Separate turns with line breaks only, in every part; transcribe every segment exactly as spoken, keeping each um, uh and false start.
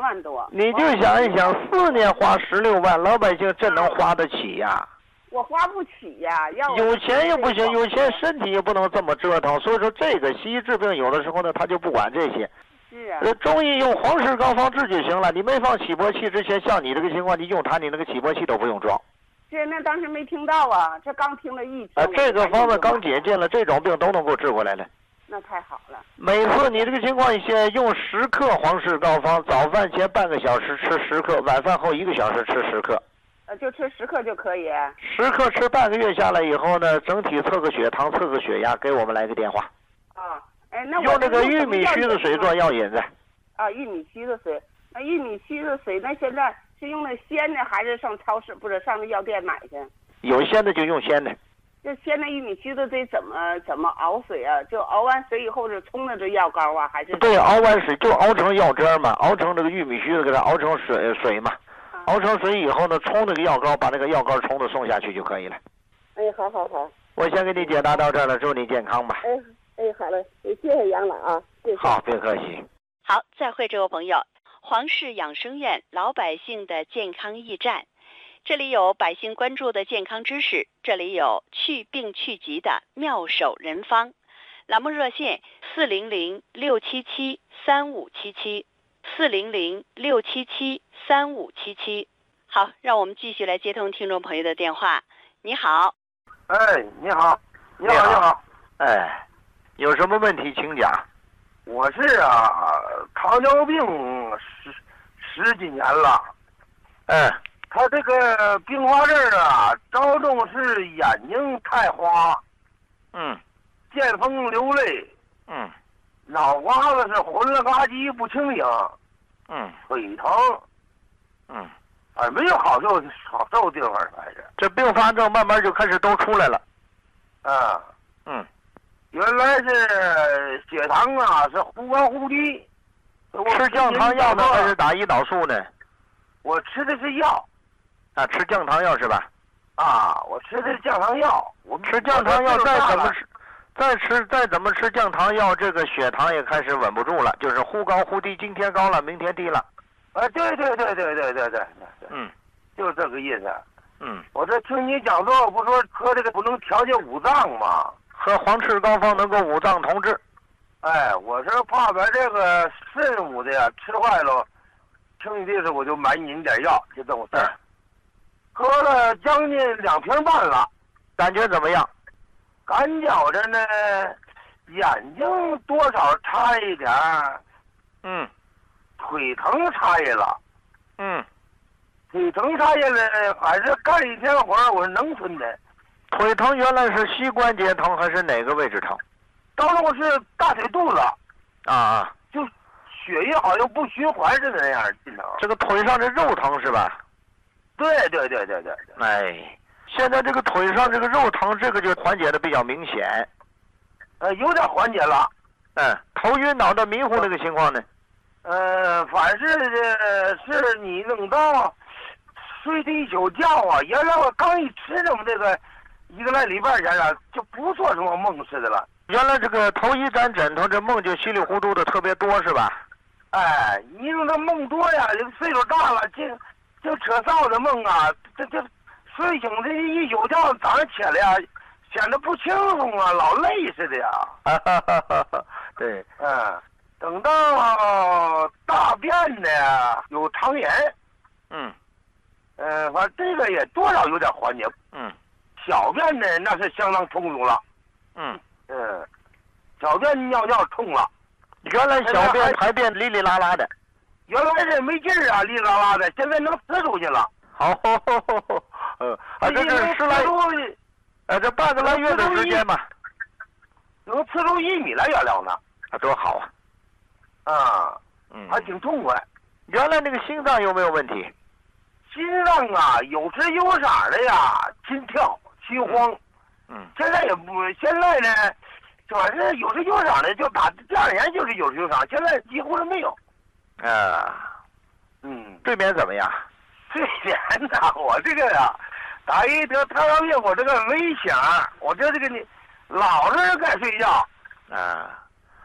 万多。
你就想一想，四年花十六万，老百姓真能花得起呀？
我花不起呀，要
有钱也不行，有钱身体也不能这么折腾。所以说，这个西医治病有的时候呢，他就不管这些。
是啊。
中医用黄氏膏方治就行了。你没放起搏器之前，像你这个情况，你用它，你那个起搏器都不用装。
是，那当时没听到啊，这刚听了一
啊，这个方子刚解禁了，这种病都能够治回来了。
那太好了。
每次你这个情况，你先用十克黄氏膏方，早饭前半个小时吃十克，晚饭后一个小时吃十克。
呃，就吃十克就可以。
十克吃半个月下来以后呢，整体测个血糖，测个血压，给我们来个电话。
啊，哎，那我
用那个玉米须子水做药引子。
啊，玉米须子水，那玉米须子水，那现在是用那鲜的，还是上超市不是上那药店买去？
有鲜的就用鲜的。
这鲜的玉米须子得怎么怎么熬水啊？就熬完水以后是冲的这药膏啊，还是？
对，熬完水就熬成药汁嘛，熬成这个玉米须子给它熬成水水嘛。熬成水以后呢，冲那个药膏，把那个药膏冲的送下去就可以了。
哎，好好好。
我先给你解答到这儿了，祝你健康吧。
哎哎，好了，谢谢杨老啊，谢谢。
好，别客气。
好，再会这位朋友，黄氏养生院老百姓的健康驿站，这里有百姓关注的健康知识，这里有去病去疾的妙手人方。栏目热线四零零六七七三五七七。四零零六七七三五七七，好，让我们继续来接通听众朋友的电话。你好，
哎，你好，你好，你好，
哎，有什么问题请讲。
我是啊，糖尿病十十几年了，
嗯，
他这个并发症啊，着重是眼睛太花，
嗯，
见风流泪，
嗯。
脑瓜子是混了吧唧不清醒，
嗯，
腿疼，
嗯，
啊，没有好受好受地方，反正
这并发症慢慢就开始都出来了，
啊，
嗯，
原来是血糖啊是忽高忽低，
吃降糖药呢还是打胰岛素呢？
我吃的是药，
啊，吃降糖药是吧？
啊，我吃的是降糖药，我
吃降糖药再怎么吃。再吃再怎么吃降糖药，这个血糖也开始稳不住了，就是忽高忽低，今天高了，明天低了。
啊，对对对对对对对，
嗯，
就是这个意思。
嗯，
我这听你讲座，不说喝这个不能调节五脏吗？
喝黄氏膏方能够五脏同治。
哎，我是怕把这个肾五的呀吃坏了，听你的时候我就买你点药，就这么事儿。喝了将近两瓶半了，
感觉怎么样？
感觉着呢，眼睛多少差一点儿，
嗯，
腿疼差异了，
嗯，
腿疼差异了，还是干一天活儿我是能吞的。
腿疼原来是膝关节疼还是哪个位置疼？
当时我是大腿肚子，
啊啊，
就血液好像不循环似的那样进疼。
这个腿上的肉疼是吧？
对对对对对对。
哎。现在这个腿上这个肉疼，这个就缓解的比较明显，
呃，有点缓解了。
嗯，头晕脑的迷糊那个情况呢？
呃，反是是你弄到睡了一宿觉啊，原来我刚一吃这么这个一个来礼拜前啊，就不做什么梦似的了。
原来这个头一沾枕头，这梦就稀里糊涂的特别多是吧？
哎，你说这梦多呀，岁数大了，就就扯臊的梦啊，这这。睡醒这一宿觉，早上起来呀，显得不轻松啊，老累似的呀。
对，
嗯，等到大便呢有肠炎，
嗯，
呃，反正这个也多少有点缓解。
嗯，
小便呢那是相当充足了。
嗯
嗯，小便尿尿冲了，
原来小便排便哩哩啦啦的，
原来是没劲儿啊，哩哩啦啦的，现在能呲出去了。
好，呃，啊，这是十来，呃，这半个来月的时间吧，
能呲出一米来原料呢，
啊，多好啊！
啊，
嗯，
还挺痛快。
原来那个心脏有没有问题？
心脏啊，有时有色的呀，心跳、心慌。
嗯，
现在也不，现在呢，反正有时有色的，就打第二年就是有时有色，现在几乎是没有。
啊，
嗯，
睡眠怎么样？
睡眠呐，我这个呀、啊，打一得糖尿病，我这个没响，我这这个你老是该睡觉。
啊，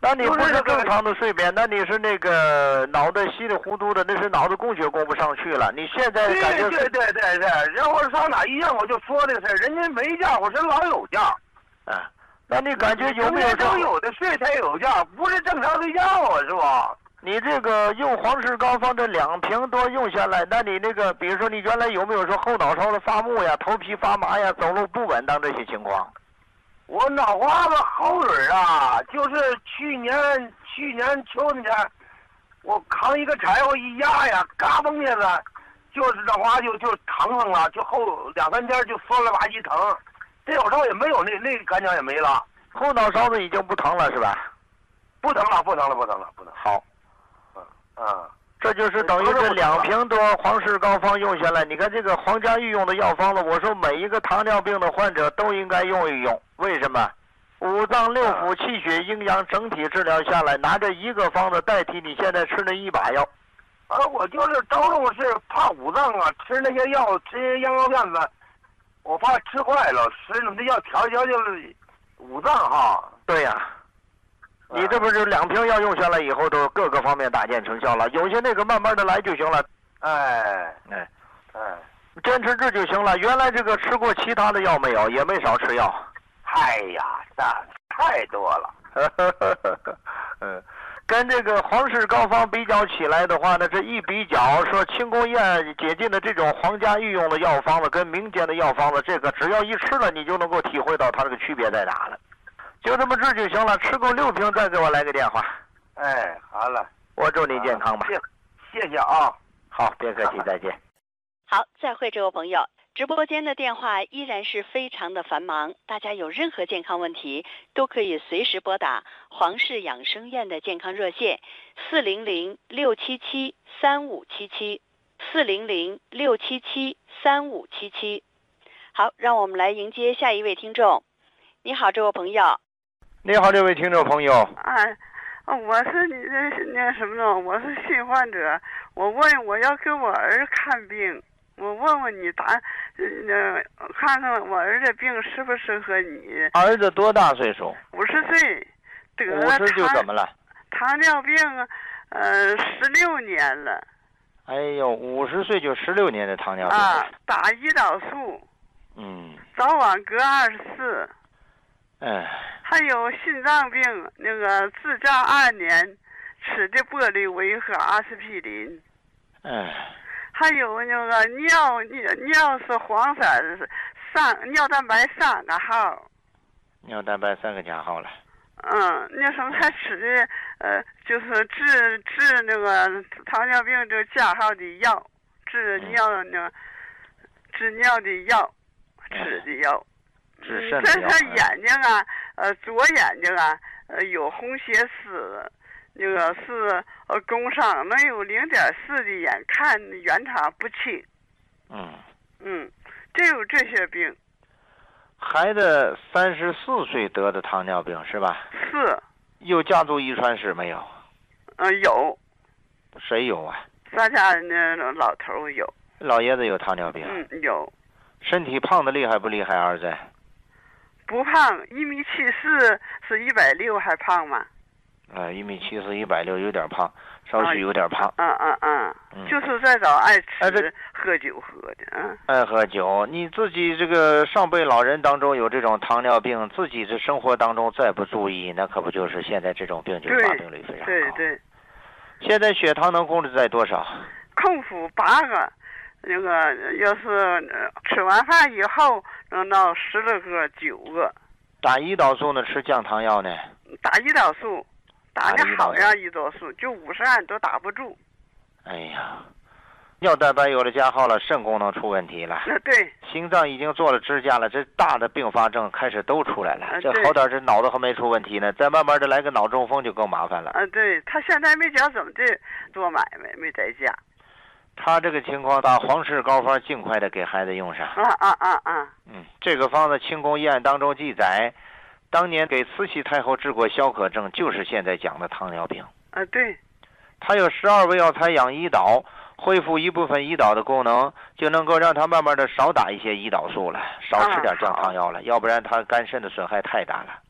那你不是正常的睡眠，那你是那个脑袋稀里糊涂的，那是脑子供血供不上去了。你现在感觉
对对对对对，然后上哪医院我就说这个事儿，人家没觉，我是老有觉。
啊，那你感觉有没有
都有的睡才有觉，不是正常睡觉啊，是吧？
你这个用黄氏膏方这两瓶多用下来，那你那个，比如说你原来有没有说后脑勺的发木呀、头皮发麻呀、走路不稳当这些情况？
我脑瓜子后腿啊，就是去年去年秋天，我扛一个柴火一压呀，嘎嘣一下子，就是脑瓜就就疼疼了，就后两三天就酸了吧唧疼。这有时候也没有那那个感觉也没了，
后脑勺子已经不疼了是吧？
不疼了，不疼了，不疼了，不疼。
好，
嗯嗯，
这就是等于这两瓶多黄氏膏方用下来，你看这个皇家御用的药方子，我说每一个糖尿病的患者都应该用一用。为什么？五脏六腑气血阴阳整体治疗下来，拿着一个方子代替你现在吃那一把药。
啊，我就是周六是怕五脏啊，吃那些药，吃羊羔片子，我怕吃坏了，吃那么药调一调就是五脏哈。
对呀、啊，你这不是两瓶药用下来以后，都各个方面大见成效了。有些那个慢慢的来就行了。
哎
哎
哎，
坚持治就行了。原来这个吃过其他的药没有？也没少吃药。
哎呀，那太多了。
嗯，跟这个黄氏膏方比较起来的话呢，这一比较说清宫宴解禁的这种皇家御用的药方子跟民间的药方子，这个只要一吃了，你就能够体会到它这个区别在哪了。就这么治就行了，吃够六瓶再给我来个电话。
哎，好了，
我祝你健康吧。
谢谢谢啊。
好，别客气，再见。
好，再会，这位朋友。直播间的电话依然是非常的繁忙，大家有任何健康问题都可以随时拨打皇氏养生院的健康热线四零零六七七三五七七四零零六七七三五七七。好，让我们来迎接下一位听众。你好，这位朋友。
你好，这位听众朋友。
哎，我是你这那什么呢？我是新患者，我问我要给我儿看病。我问问你答，呃，看看我儿子病适不适合你。
儿子多大岁数？
五十岁，得了
五十就怎么了？
糖尿病，呃，十六年了。
哎呦，五十岁就十六年的糖尿病。
啊，打胰岛素。
嗯。
早晚各二十四。
哎。
还有心脏病，那个自驾二年，吃的玻利维和阿司匹林。
哎。
还有那个尿尿尿是黄色，三尿蛋白三个号，
尿蛋白三个加号了。
嗯，那什么他吃的呃，就是治治那个糖尿病这加号的药，治尿那、嗯、治尿的药，吃的药。
治肾的药。
这是眼睛啊，呃，左眼睛啊，呃，有红血丝。那个是呃工伤，能有零点四的眼看远差不清。
嗯。
嗯，只有这些病。
孩子三十四岁得的糖尿病是吧？
是。
有家族遗传史没有？
嗯、呃，有。
谁有啊？
咱家那老头有。
老爷子有糖尿病。
嗯，有。
身体胖的厉害不厉害？儿子？
不胖，一米七四，是一百六还胖吗？
呃，一米七四，一百六，有点胖，稍许有点胖。
嗯嗯嗯，嗯就是再早爱吃、哎、喝酒喝的，嗯。爱
喝酒，你自己这个上辈老人当中有这种糖尿病，自己这生活当中再不注意，那可不就是现在这种病就发病率非常高。
对对。
现在血糖能控制在多少？
空腹八个，那个要是吃完饭以后能到十来个、九个。
打胰岛素呢？吃降糖药呢？
打胰岛素。打的好呀，胰岛素就五十按都打不住。
哎呀，尿蛋白有了加号了，肾功能出问题了。
呃，对。
心脏已经做了支架了，这大的并发症开始都出来了。
呃、
这好点，这脑子还没出问题呢，再慢慢的来个脑中风就更麻烦了。
啊、呃，对，他现在没讲怎么的做买卖，没在家。
他这个情况，把黄氏膏方尽快的给孩子用上。
啊啊啊啊！
嗯，这个方子清宫医案当中记载。当年给慈禧太后治过消渴症，就是现在讲的糖尿病。
啊，对。
他有十二味药材养胰岛，恢复一部分胰岛的功能，就能够让他慢慢的少打一些胰岛素了，少吃点降糖药了，
啊、
要不然他肝肾的损害太大了。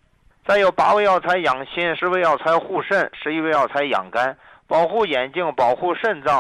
再有八味药材养心，十味药材护肾，十一味药材养肝，保护眼睛，保护肾脏。